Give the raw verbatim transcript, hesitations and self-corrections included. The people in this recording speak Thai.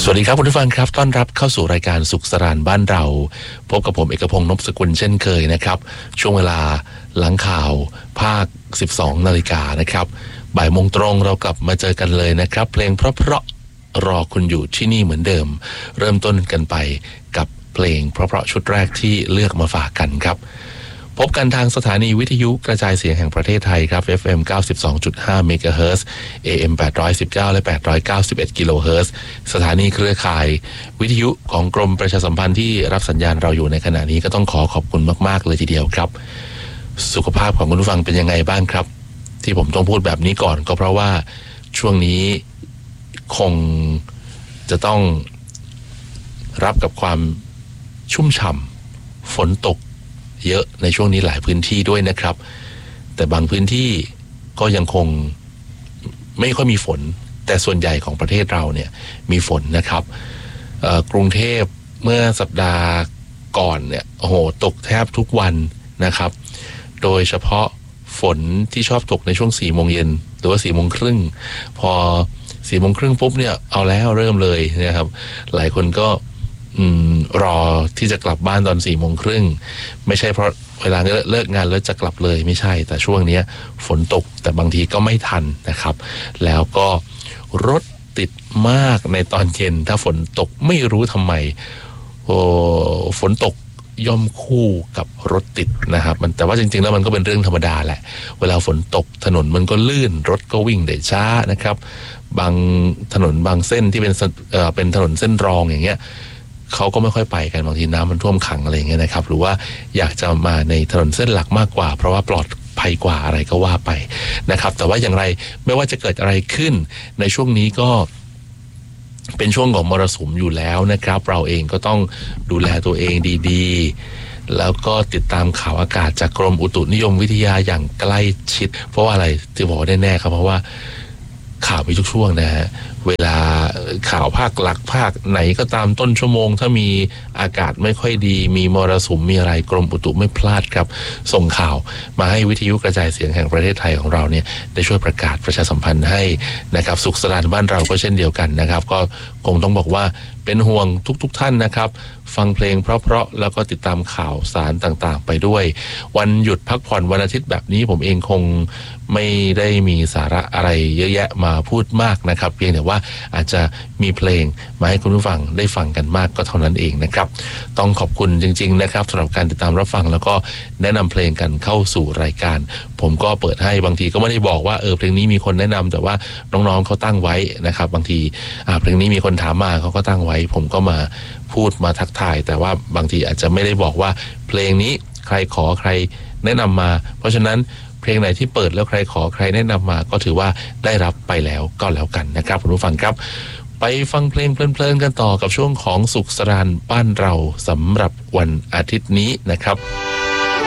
วัสดีครับคุณผู้ฟังครับต้อนรับเข้าสู่รายการสุขสรานบ้านเราพบกับผมเอกพงษ์นพสกุลเช่นเคยนะครับช่วงเวลาหลังข่าวภาคสิบสองนาฬิกานะครับบ่ายโมงตรงเรากลับมาเจอกันเลยนะครับเพลงเพราะๆรอคุณอยู่ที่นี่เหมือนเดิมเริ่มต้นกันไปกับเพลงเพราะๆชุดแรกที่เลือกมาฝากกันครับพบกันทางสถานีวิทยุกระจายเสียงแห่งประเทศไทยครับ เอฟ เอ็ม เก้าสิบสองจุดห้า เมกะเฮิรตซ์ เอ เอ็ม แปดร้อยสิบเก้า และ แปดร้อยเก้าสิบเอ็ด กิโลเฮิรตซ์ สถานีเครือข่ายวิทยุของกรมประชาสัมพันธ์ที่รับสัญญาณเราอยู่ในขณะนี้ก็ต้องขอขอบคุณมากๆเลยทีเดียวครับสุขภาพของคุณผู้ฟังเป็นยังไงบ้างครับที่ผมต้องพูดแบบนี้ก่อนก็เพราะว่าช่วงนี้คงจะต้องรับกับความชุ่มฉ่ำฝนตกเยอะในช่วงนี้หลายพื้นที่ด้วยนะครับแต่บางพื้นที่ก็ยังคงไม่ค่อยมีฝนแต่ส่วนใหญ่ของประเทศเราเนี่ยมีฝนนะครับกรุงเทพเมื่อสัปดาห์ก่อนเนี่ยโอ้โหตกแทบทุกวันนะครับโดยเฉพาะฝนที่ชอบตกในช่วงสี่โมงเย็นหรือว่าสี่โมงครึ่งพอสี่โมงครึ่งปุ๊บเนี่ยเอาแล้วเริ่มเลยนะครับหลายคนก็อืมรอที่จะกลับบ้านตอนสี่โมงครึ่งไม่ใช่เพราะเวลาเลิกงานแล้วจะกลับเลยไม่ใช่แต่ช่วงนี้ฝนตกแต่บางทีก็ไม่ทันนะครับแล้วก็รถติดมากในตอนเย็นถ้าฝนตกไม่รู้ทำไมโอ้ฝนตกย่อมคู่กับรถติดนะครับมันแต่ว่าจริงๆแล้วมันก็เป็นเรื่องธรรมดาแหละเวลาฝนตกถนนมันก็ลื่นรถก็วิ่งได้ช้านะครับบางถนนบางเส้นที่เป็นเอ่อเป็นถนนเส้นรองอย่างเงี้ยเขาก็ไม่ค่อยไปกันบางทีน้ำมันท่วมขังอะไรอย่างเงี้ยนะครับหรือว่าอยากจะมาในถนนเส้นหลักมากกว่าเพราะว่าปลอดภัยกว่าอะไรก็ว่าไปนะครับแต่ว่าอย่างไรไม่ว่าจะเกิดอะไรขึ้นในช่วงนี้ก็เป็นช่วงของมรสุมอยู่แล้วนะครับเราเองก็ต้องดูแลตัวเองดีๆแล้วก็ติดตามข่าวอากาศจากกรมอุตุนิยมวิทยาอย่างใกล้ชิดเพราะว่าอะไรที่บอกแน่ๆครับเพราะว่าข่าวมีทุกช่วงนะฮะเวลาข่าวภาคหลักภาคไหนก็ตามต้นชั่วโมงถ้ามีอากาศไม่ค่อยดีมีมรสุมมีอะไรกรมอุตุไม่พลาดครับส่งข่าวมาให้วิทยุกระจายเสียงแห่งประเทศไทยของเราเนี่ยได้ช่วยประกาศประชาสัมพันธ์ให้นะครับสุขสรานบ้านเราก็เช่นเดียวกันนะครับก็คงต้องบอกว่าเป็นห่วงทุกๆ ท่านนะครับฟังเพลงเพราะๆแล้วก็ติดตามข่าวสารต่างๆไปด้วยวันหยุดพักผ่อนวันอาทิตย์แบบนี้ผมเองคงไม่ได้มีสาระอะไรเยอะแยะมาพูดมากนะครับเพียงแต่ว่าอาจจะมีเพลงมาให้คุณผู้ฟังได้ฟังกันมากก็เท่านั้นเองนะครับต้องขอบคุณจริงๆนะครับสำหรับการติดตามรับฟังแล้วก็แนะนำเพลงกันเข้าสู่รายการผมก็เปิดให้บางทีก็ไม่ได้บอกว่าเออเพลงนี้มีคนแนะนำแต่ว่าน้องๆเขาตั้งไว้นะครับบางทีอ่าเพลงนี้มีคนถามมาเขาก็ตั้งไว้ผมก็มาพูดมาทักทายแต่ว่าบางทีอาจจะไม่ได้บอกว่าเพลงนี้ใครขอใครแนะนำมาเพราะฉะนั้นเพลงไหนที่เปิดแล้วใครขอใครแนะนำมาก็ถือว่าได้รับไปแล้วก็แล้วกันนะครับคุณผู้ฟังครับไปฟังเพลงเพลินๆกันต่อกับช่วงของสุขสรานบ้านเราสำหรับวันอาทิตย์นี้นะครับ